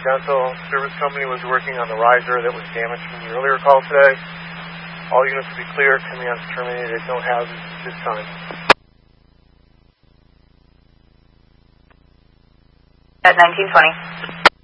Dental Service Company was working on the riser that was damaged from the earlier call today. All units will be clear. Command's terminated. No hazards at this time. At 1920.